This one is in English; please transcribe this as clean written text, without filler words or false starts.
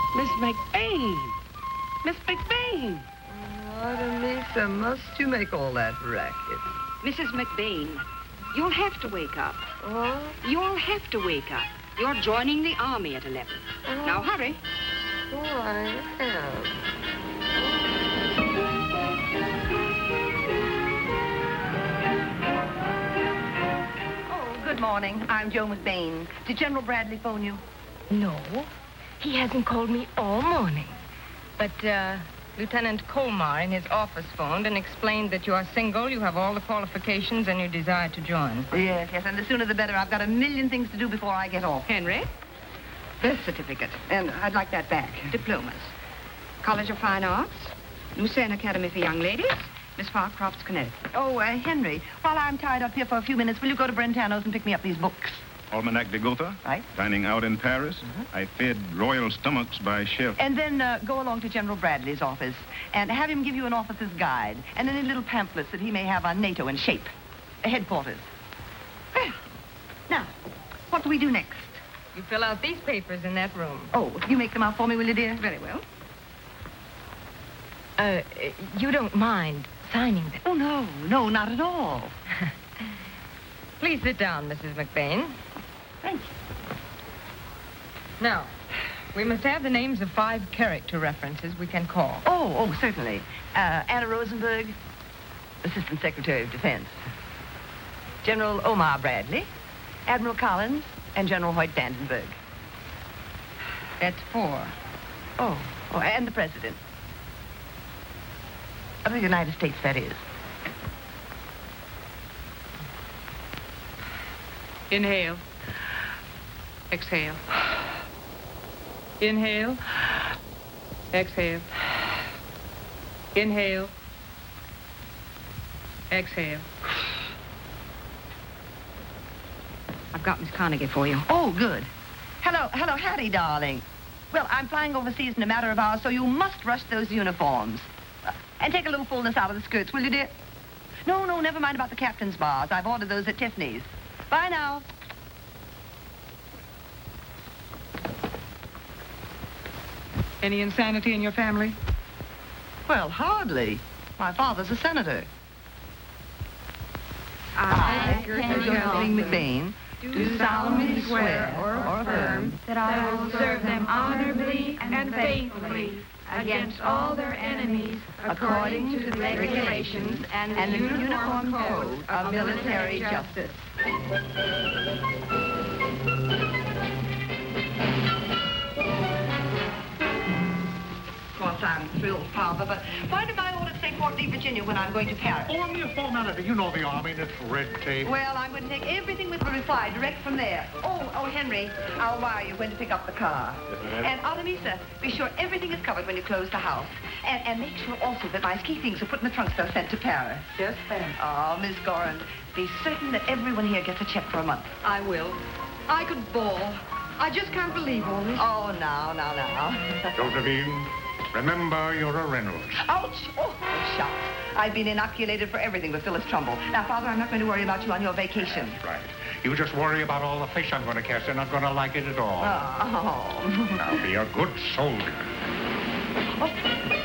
Miss McBain. Miss McBain. Artemisa, must you make all that racket? Mrs. McBain, you'll have to wake up. What? You'll have to wake up. You're joining the army at 11. Now, hurry. Oh, I am. Oh, good morning. I'm Joe McBain. Did General Bradley phone you? No, he hasn't called me all morning. But, Lieutenant Colmar in his office phoned and explained that you are single, you have all the qualifications, and you desire to join. Yes, and the sooner the better. I've got a million things to do before I get off. Henry, birth certificate. And I'd like that back. Diplomas. College of Fine Arts. Lucerne Academy for Young Ladies. Miss Farcroft's, Connecticut. Oh, Henry, while I'm tied up here for a few minutes, will you go to Brentano's and pick me up these books? Almanac de Gotha. Right. Dining out in Paris. I fed royal stomachs by chef. And then go along to General Bradley's office and have him give you an officer's guide and any little pamphlets that he may have on NATO and SHAPE. Headquarters. Well, now, what do we do next? You fill out these papers in that room. Oh, you make them out for me, will you, dear? Very well. You don't mind signing them? Oh, no, not at all. Please sit down, Mrs. McBain. Thank you. Now, we must have the names of 5 character references we can call. Oh, certainly. Anna Rosenberg, Assistant Secretary of Defense. General Omar Bradley, Admiral Collins, and General Hoyt Vandenberg. That's 4. Oh, and the President. Of the United States, that is. Inhale. Exhale. Inhale. Exhale. Inhale. Exhale. I've got Miss Carnegie for you. Oh, good. Hello, Hattie, darling. Well, I'm flying overseas in a matter of hours, so you must rush those uniforms. And take a little fullness out of the skirts, will you, dear? No, never mind about the captain's bars. I've ordered those at Tiffany's. Bye now. Any insanity in your family? Well, hardly. My father's a senator. I, Josephine McBain, do solemnly swear or affirm that I will serve them honorably and faithfully against all their enemies according to the regulations and the uniform code of military justice. Of course, I'm thrilled, Father, but why did my order say Fort Lee, Virginia, when I'm going to Paris? Oh, a mere formality. You know the Army and its red tape. Well, I'm going to take everything with the reply direct from there. Oh, Henry, I'll wire you when to pick up the car. Yes, ma'am. And Artemisa, be sure everything is covered when you close the house. And make sure also that my ski things are put in the trunks that are sent to Paris. Yes, ma'am. Oh, Miss Gorin, be certain that everyone here gets a check for a month. I will. I could bawl. I just can't believe all this. Oh, now. Josephine, remember you're a Reynolds. Ouch! Oh, shucks. I've been inoculated for everything with Phyllis Trumbull. Now, Father, I'm not going to worry about you on your vacation. That's right. You just worry about all the fish I'm going to catch. They're not going to like it at all. Oh. Now, be a good soldier. Oh.